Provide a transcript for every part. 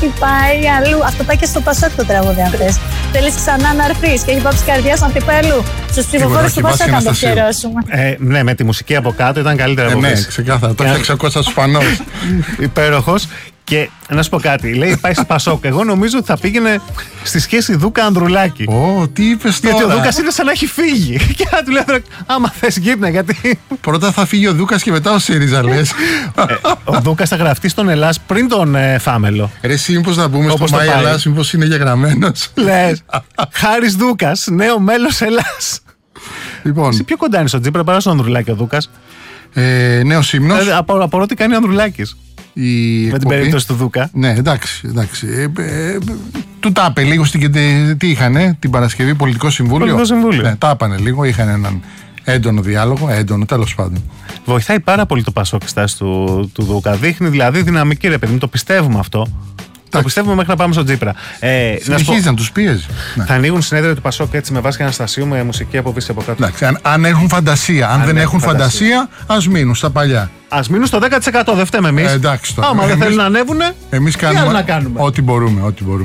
έχει πάει αλλού. Αυτό πάει και στο Πασόκ το τραγούδι, αν θες. Θέλεις ξανά να έρθεις και έχει πάψει η καρδιά σου να χτυπάει αλλού. Στους ψηφοφόρους του Πασόκ να το αφιερώσουμε. Ναι, με τη μουσική από κάτω ήταν καλύτερα από ναι, ξεκάθαρα. Το έφτιαξε ο Κώστας Σπανός. Υπέροχος. Και να σου πω κάτι, λέει πάει στο Πασόκ. Εγώ νομίζω ότι θα πήγαινε στη σχέση Δούκα-Ανδρουλάκη. Τι είπες τώρα? Γιατί ο Δούκας είναι σαν να έχει φύγει. Και να του λέει, άμα θες γύρνα, γιατί. Πρώτα θα φύγει ο Δούκας και μετά ο ΣΥΡΙΖΑ, λες. Ο Δούκας θα γραφτεί στον Ελλάς πριν τον Φάμελο. Ρε εσύ μήπως να πούμε στο Μάη Ελλάς, μήπως είναι γεγραμμένος. Λες, Χάρης Δούκας, νέο μέλος Ελλάς. Λοιπόν. Εσύ πιο κοντά είναι στο Τζίπρα, παρά στον Ανδρουλάκη ο Δούκας. Νέος ύμνος. Απορώ τι κάνει ο Ανδρουλάκης. Με την περίπτωση του Δούκα. Ναι, εντάξει. Του τα είπε λίγο τι είχανε την Παρασκευή, Πολιτικό Συμβούλιο. Ναι, τα είπανε λίγο, είχαν έναν έντονο διάλογο, τέλος πάντων. Βοηθάει πάρα πολύ το Πασόκ η στάση του Δούκα. Δείχνει δηλαδή δυναμική, ρε παιδί μου, το πιστεύουμε αυτό. Το πιστεύουμε μέχρι να πάμε στο Τζίπρα. Συνεχίζει να τους πίεζει. Θα ανοίγουν συνέδριο του Πασόκ έτσι με Βάσια Αναστασίου με μουσική αποβίση από κάτω. Εντάξει, αν έχουν φαντασία. Αν δεν έχουν φαντασία, ας μείνουν στα παλιά. Ας μείνουν στο 10%, δεν φταίμε εμείς. Εντάξει, άμα δεν θέλουν να ανέβουνε, εμείς κάνουμε ό,τι μπορούμε.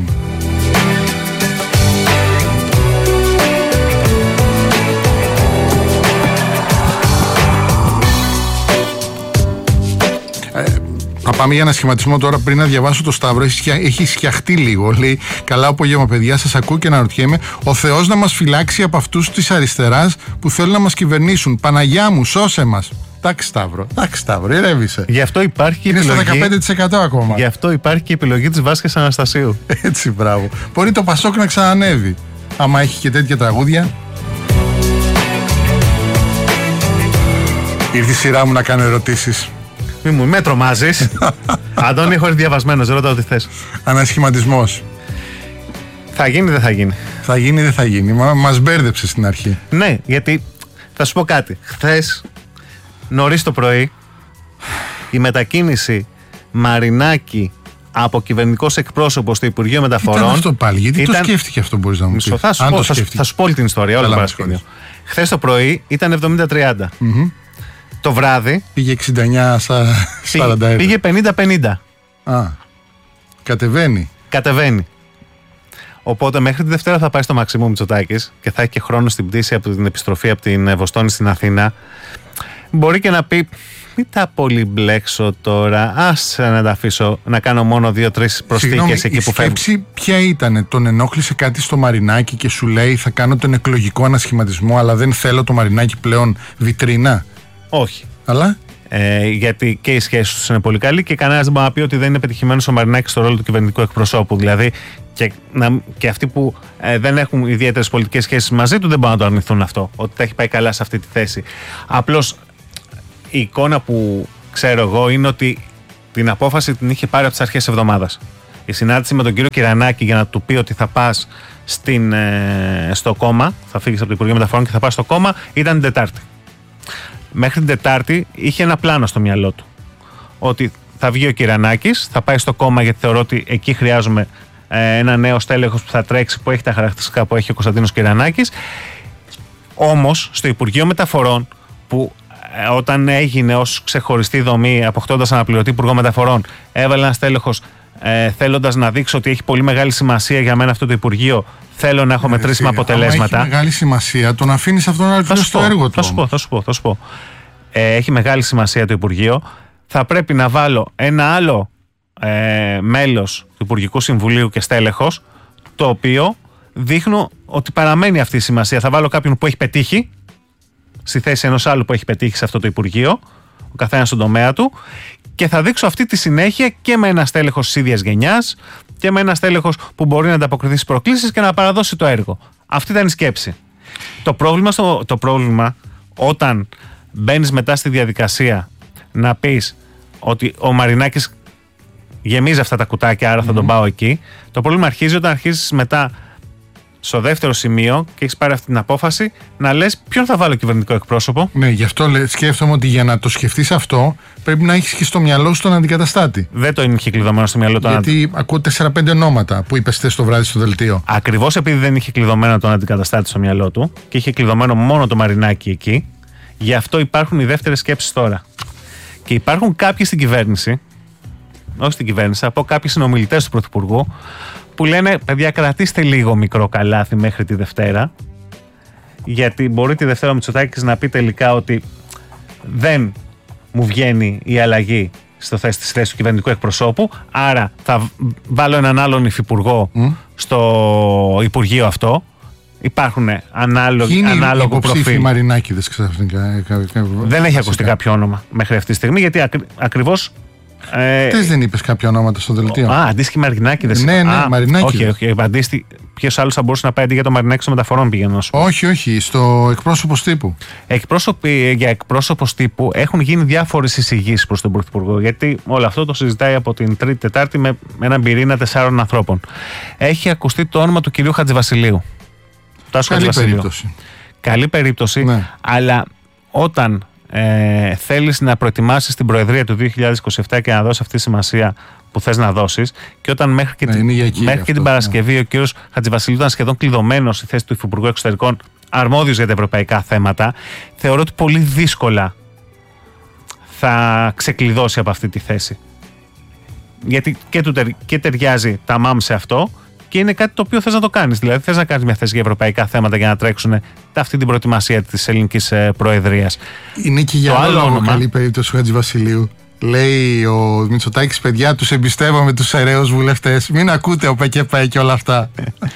Θα πάμε για ένα σχηματισμό τώρα πριν να διαβάσω το Σταύρο. Έχει σκιαχτεί λίγο. Λέει: καλά απόγευμα, παιδιά. Σας ακούω και αναρωτιέμαι. Ο Θεός να μας φυλάξει από αυτούς της αριστεράς που θέλουν να μας κυβερνήσουν. Παναγιά μου, σώσε μας. Εντάξει, Σταύρο, ηρεύησε. Γι' αυτό υπάρχει και είναι επιλογή. Στο 15% ακόμα. Γι' αυτό υπάρχει και η επιλογή της Βάσκας Αναστασίου. Έτσι, μπράβο. Μπορεί το Πασόκ να ξανανεύει. Άμα έχει και τέτοια τραγούδια. Ήρθε η σειρά μου να κάνω ερωτήσεις. Μη μου με τρομάζεις. Αντώνη, έχω έρθει διαβασμένος, ρώτα ό,τι θες. Ανασχηματισμός. Θα γίνει, δεν θα γίνει. Θα γίνει, δεν θα γίνει. Μας μπέρδεψε στην αρχή. Ναι, γιατί θα σου πω κάτι. Χθες, νωρίς το πρωί, η μετακίνηση Μαρινάκη από κυβερνητικός εκπρόσωπος στο Υπουργείο Μεταφορών. Ήταν αυτό πάλι, γιατί το σκέφτηκε αυτό, μπορείς να μου πεις. Θα σου πω όλη την ιστορία, όλο το παρασκήνιο. Χθες το πρωί ήταν 70-30. Το βράδυ πήγε 69-40. Πήγε 50-50. Κατεβαίνει. Οπότε μέχρι τη Δευτέρα θα πάει στο Μαξίμου Μητσοτάκης και θα έχει και χρόνο στην πτήση από την επιστροφή από την Βοστόνη στην Αθήνα. Μπορεί και να πει: μην τα πολύ μπλέξω τώρα. Άσε να τα αφήσω να κάνω μόνο 2-3 προσθήκες εκεί που φεύγουν. Η σκέψη ποια ήτανε? Τον ενόχλησε κάτι στο Μαρινάκι και σου λέει: θα κάνω τον εκλογικό ανασχηματισμό, αλλά δεν θέλω το Μαρινάκι πλέον βιτρίνα. Όχι. Αλλά. Γιατί και οι σχέσεις τους είναι πολύ καλή και κανένας δεν μπορεί να πει ότι δεν είναι πετυχημένος ο Μαρινάκης στο ρόλο του κυβερνητικού εκπροσώπου. Δηλαδή και αυτοί που δεν έχουν ιδιαίτερες πολιτικές σχέσεις μαζί του δεν μπορούν να το αρνηθούν αυτό, ότι τα έχει πάει καλά σε αυτή τη θέση. Απλώς η εικόνα που ξέρω εγώ είναι ότι την απόφαση την είχε πάρει από τις αρχές της εβδομάδας. Η συνάντηση με τον κύριο Κυρανάκη για να του πει ότι θα πας στο κόμμα, θα φύγεις από το Υπουργείο Μεταφορών και θα πας στο κόμμα, ήταν την Τετάρτη. Μέχρι την Τετάρτη είχε ένα πλάνο στο μυαλό του. Ότι θα βγει ο Κυρανάκης, θα πάει στο κόμμα γιατί θεωρώ ότι εκεί χρειάζομαι ένα νέο στέλεχος που θα τρέξει, που έχει τα χαρακτηριστικά που έχει ο Κωνσταντίνος Κυρανάκης. Όμως στο Υπουργείο Μεταφορών, που όταν έγινε ως ξεχωριστή δομή, αποκτώντας αναπληρωτή Υπουργό Μεταφορών, έβαλε ένα στέλεχος θέλοντας να δείξω ότι έχει πολύ μεγάλη σημασία για μένα αυτό το Υπουργείο. Θέλω να έχω μετρήσιμα αποτελέσματα. Έχει μεγάλη σημασία το να αφήνεις αυτόν να αρχίσει το έργο του. Θα σου πω. Έχει μεγάλη σημασία το Υπουργείο. Θα πρέπει να βάλω ένα άλλο μέλος του Υπουργικού Συμβουλίου και στέλεχος, το οποίο δείχνω ότι παραμένει αυτή η σημασία. Θα βάλω κάποιον που έχει πετύχει στη θέση ενός άλλου που έχει πετύχει σε αυτό το Υπουργείο, ο καθένας στον τομέα του, και θα δείξω αυτή τη συνέχεια και με ένα στέλεχος της ίδιας γενιάς και με ένα στέλεχος που μπορεί να ανταποκριθεί στις προκλήσεις και να παραδώσει το έργο. Αυτή ήταν η σκέψη. Το πρόβλημα όταν μπαίνεις μετά στη διαδικασία να πεις ότι ο Μαρινάκης γεμίζει αυτά τα κουτάκια, άρα θα τον πάω εκεί. Το πρόβλημα αρχίζει όταν αρχίζεις μετά στο δεύτερο σημείο και έχεις πάρει αυτή την απόφαση να λες ποιον θα βάλω κυβερνητικό εκπρόσωπο. Ναι, γι' αυτό σκέφτομαι ότι για να το σκεφτείς αυτό πρέπει να έχεις και στο μυαλό σου τον αντικαταστάτη. Δεν το είχε κλειδωμένο στο μυαλό του. Γιατί ακούω 4-5 ονόματα που είπες χθες το βράδυ στο δελτίο. Ακριβώς επειδή δεν είχε κλειδωμένο τον αντικαταστάτη στο μυαλό του και είχε κλειδωμένο μόνο το Μαρινάκι εκεί, γι' αυτό υπάρχουν οι δεύτερες σκέψεις τώρα. Και υπάρχουν κάποιοι στην κυβέρνηση όχι στην κυβέρνηση, από κάποιοι συνομιλητές του Πρωθυπουργού, που λένε: παιδιά, κρατήστε λίγο μικρό καλάθι μέχρι τη Δευτέρα. Γιατί μπορεί τη Δευτέρα ο Μητσοτάκης να πει τελικά ότι δεν μου βγαίνει η αλλαγή στη θέση του κυβερνητικού εκπροσώπου, άρα θα βάλω έναν άλλον υφυπουργό στο Υπουργείο αυτό. Υπάρχουν ανάλογο προφίλ. Μαρινάκηδες ξαφνικά. Δεν έχει ακουστεί κάποιο όνομα μέχρι αυτή τη στιγμή, γιατί ακριβώς. Δεν είπες κάποια ονόματα στο δελτίο? Αντίστοιχοι Μαρινάκηδες. Ναι, Μαρινάκηδες. Όχι. Ποιος άλλος θα μπορούσε να πάει αντί για το Μαρινάκη στο μεταφορών, πηγαίνω. Όχι, στο εκπρόσωπος τύπου. Για εκπρόσωπος τύπου έχουν γίνει διάφορες εισηγήσεις προς τον Πρωθυπουργό, γιατί όλο αυτό το συζητάει από την Τρίτη-Τετάρτη με έναν πυρήνα 4 ανθρώπων. Έχει ακουστεί το όνομα του κυρίου Χατζηβασιλείου. Καλή περίπτωση, ναι. Αλλά όταν θέλεις να προετοιμάσεις την Προεδρία του 2027 και να δώσεις αυτή τη σημασία που θες να δώσεις, και όταν μέχρι και την Παρασκευή ο κύριος Χατζηβασιλείου ήταν σχεδόν κλειδωμένος στη θέση του Υφυπουργού Εξωτερικών, αρμόδιος για τα ευρωπαϊκά θέματα, θεωρώ ότι πολύ δύσκολα θα ξεκλειδώσει από αυτή τη θέση. Γιατί και ταιριάζει τα μάμ σε αυτό, και είναι κάτι το οποίο θες να το κάνεις. Δηλαδή, θες να κάνεις μια θέση για ευρωπαϊκά θέματα για να τρέξουν αυτή την προετοιμασία της ελληνικής προεδρίας. Είναι και για άλλο όνομα. Καλή περίπτωση του Χατζηβασιλείου. Λέει ο Μητσοτάκης: παιδιά, τους εμπιστεύομαι τους αιρέους βουλευτές. Μην ακούτε ο ΠΚΠ και όλα αυτά.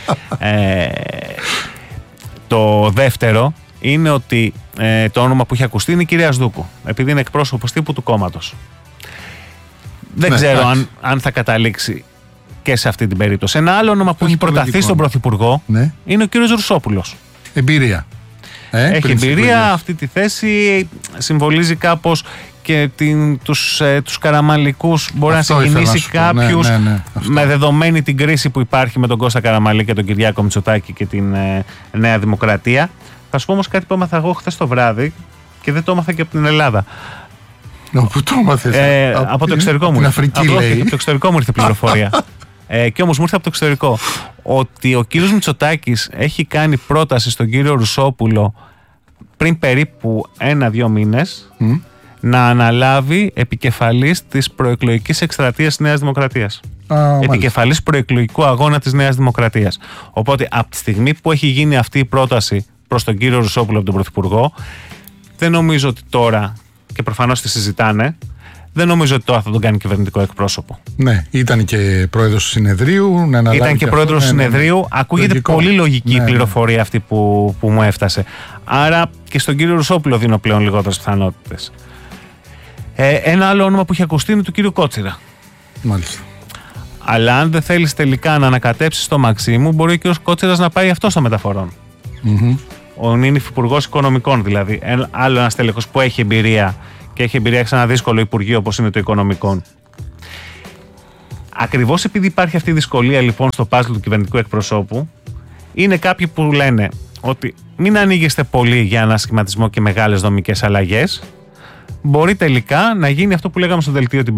Το δεύτερο είναι ότι το όνομα που έχει ακουστεί είναι η κυρία Σδούκου, επειδή είναι εκπρόσωπος τύπου του κόμματος. Δεν ξέρω αν θα καταλήξει και σε αυτή την περίπτωση. Ένα άλλο όνομα που έχει προταθεί στον Πρωθυπουργό είναι ο κύριος Ρουσόπουλος. Εμπειρία. Έχει εμπειρία. Αυτή τη θέση συμβολίζει κάπως και τους καραμαλικούς. Μπορεί να συγκινήσει κάποιους με δεδομένη την κρίση που υπάρχει με τον Κώστα Καραμαλή και τον Κυριάκο Μητσοτάκη και την Νέα Δημοκρατία. Θα σου πω όμως κάτι που έμαθα εγώ χθες το βράδυ και δεν το έμαθα και από την Ελλάδα. Πού το έμαθες? Από το εξωτερικό μου. Την Αφρική, λέει. Από το εξωτερικό μου ήρθε πληροφορία. Και όμως μου ήρθε από το εξωτερικό ότι ο κύριος Μητσοτάκης έχει κάνει πρόταση στον κύριο Ρουσόπουλο πριν περίπου 1-2 μήνες να αναλάβει επικεφαλής της προεκλογικής εκστρατείας της Νέας Δημοκρατίας. Επικεφαλής προεκλογικού αγώνα της Νέας Δημοκρατίας. Οπότε από τη στιγμή που έχει γίνει αυτή η πρόταση προς τον κύριο Ρουσόπουλο από τον Πρωθυπουργό, δεν νομίζω ότι τώρα, και προφανώς τη συζητάνε, δεν νομίζω ότι τώρα θα τον κάνει κυβερνητικό εκπρόσωπο. Ναι, ήταν και πρόεδρος του συνεδρίου. Ήταν και πρόεδρος του συνεδρίου. Ακούγεται λογικό. Πολύ λογική η πληροφορία αυτή που μου έφτασε. Άρα και στον κύριο Ρουσόπουλο δίνω πλέον λιγότερες πιθανότητες. Ένα άλλο όνομα που έχει ακουστεί είναι του κύριου Κότσιρα. Μάλιστα. Αλλά αν δεν θέλεις τελικά να ανακατέψεις το Μαξίμου, μπορεί ο κύριος Κότσιρας να πάει αυτό στα μεταφορών. Είναι υφυπουργός οικονομικών, δηλαδή. Άλλο ένας τέλεχος που έχει εμπειρία και έχει εμπειρία σε ένα δύσκολο υπουργείο όπως είναι το οικονομικών. Ακριβώς επειδή υπάρχει αυτή η δυσκολία λοιπόν στο πάζλ του κυβερνητικού εκπροσώπου, είναι κάποιοι που λένε ότι μην ανοίγεστε πολύ για ανασχηματισμό και μεγάλες δομικές αλλαγές. Μπορεί τελικά να γίνει αυτό που λέγαμε στο δελτίο την